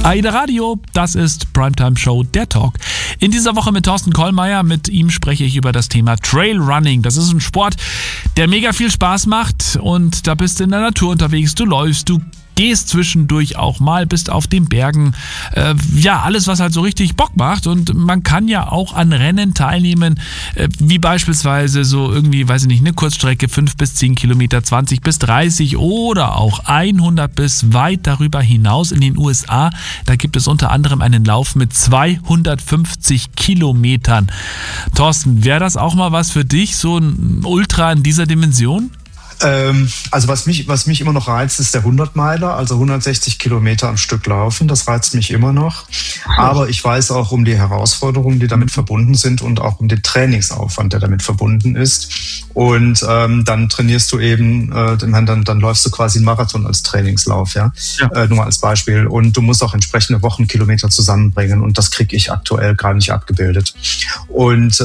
AIDA Radio, das ist Primetime Show, der Talk. In dieser Woche mit Thorsten Kollmeier. Mit ihm spreche ich über das Thema Trailrunning. Das ist ein Sport, der mega viel Spaß macht und da bist du in der Natur unterwegs, du läufst, du gehst zwischendurch auch mal, bist auf den Bergen, alles, was halt so richtig Bock macht, und man kann ja auch an Rennen teilnehmen, wie beispielsweise so irgendwie, weiß ich nicht, eine Kurzstrecke, 5 bis 10 Kilometer, 20 bis 30 oder auch 100 bis weit darüber hinaus. In den USA, da gibt es unter anderem einen Lauf mit 250 Kilometern. Thorsten, wäre das auch mal was für dich, so ein Ultra in dieser Dimension? Also was mich immer noch reizt, ist der 100-Meiler, also 160 Kilometer am Stück laufen. Das reizt mich immer noch. Aber ich weiß auch um die Herausforderungen, die damit verbunden sind, und auch um den Trainingsaufwand, der damit verbunden ist. Und dann trainierst du eben, dann läufst du quasi einen Marathon als Trainingslauf, ja? Nur mal als Beispiel. Und du musst auch entsprechende Wochenkilometer zusammenbringen, und das kriege ich aktuell gar nicht abgebildet. Und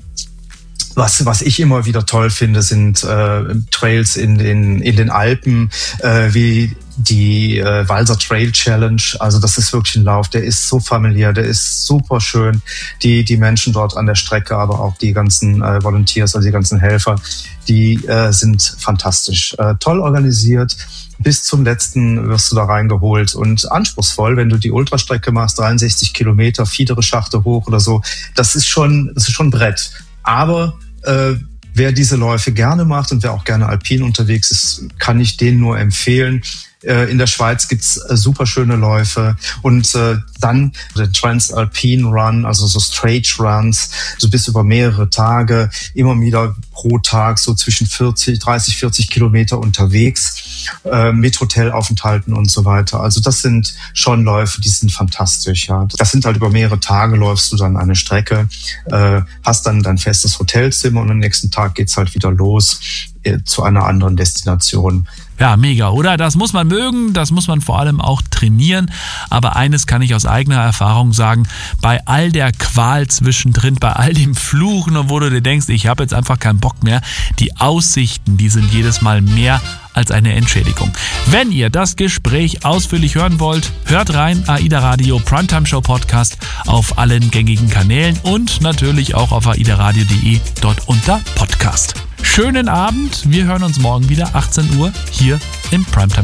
was ich immer wieder toll finde, sind Trails in den Alpen, wie die Walser Trail Challenge. Also das ist wirklich ein Lauf, der ist so familiär, der ist super schön. Die Menschen dort an der Strecke, aber auch die ganzen Volunteers, also die ganzen Helfer, die sind fantastisch. Toll organisiert. Bis zum letzten wirst du da reingeholt und anspruchsvoll, wenn du die Ultrastrecke machst, 63 Kilometer, Fiedere Schachte hoch oder so. Das ist schon ein Brett. Aber wer diese Läufe gerne macht und wer auch gerne alpin unterwegs ist, kann ich den nur empfehlen. In der Schweiz gibt's super schöne Läufe, und dann der Transalpine Run, also so Stretch Runs, so bis über mehrere Tage, immer wieder pro Tag so zwischen 30, 40 Kilometer unterwegs, mit Hotelaufenthalten und so weiter. Also das sind schon Läufe, die sind fantastisch. Ja. Das sind halt über mehrere Tage, läufst du dann eine Strecke, hast dann dein festes Hotelzimmer, und am nächsten Tag geht's halt wieder los zu einer anderen Destination. Ja, mega, oder? Das muss man mögen, das muss man vor allem auch trainieren. Aber eines kann ich aus eigener Erfahrung sagen: Bei all der Qual zwischendrin, bei all dem Fluchen, und wo du dir denkst, ich habe jetzt einfach keinen Bock mehr, die Aussichten, die sind jedes Mal mehr als eine Entschädigung. Wenn ihr das Gespräch ausführlich hören wollt, hört rein, AIDA Radio Primetime Show Podcast auf allen gängigen Kanälen und natürlich auch auf aidaradio.de, dort unter Podcast. Schönen Abend, wir hören uns morgen wieder 18 Uhr hier im Primetime